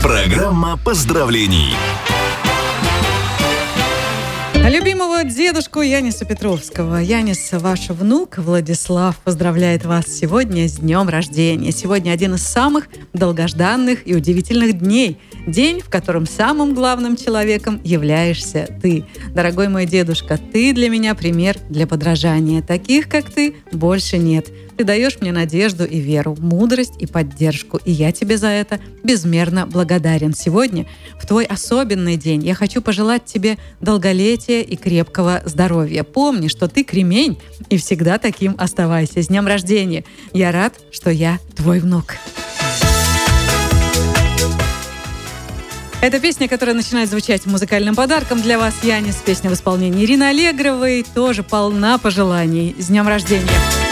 Программа поздравлений. Любимого дедушку Яниса Петровского. Янис, ваш внук Владислав поздравляет вас сегодня с днем рождения. Сегодня один из самых долгожданных и удивительных дней. День, в котором самым главным человеком являешься ты. Дорогой мой дедушка, ты для меня пример для подражания. Таких, как ты, больше нет. Ты даешь мне надежду и веру, мудрость и поддержку. И я тебе за это безмерно благодарен. Сегодня, в твой особенный день, я хочу пожелать тебе долголетия и крепкого здоровья. Помни, что ты кремень, и всегда таким оставайся. С днем рождения! Я рад, что я твой внук. Это песня, которая начинает звучать музыкальным подарком для вас, Янис. Песня в исполнении Ирины Аллегровой тоже полна пожеланий. С днем рождения!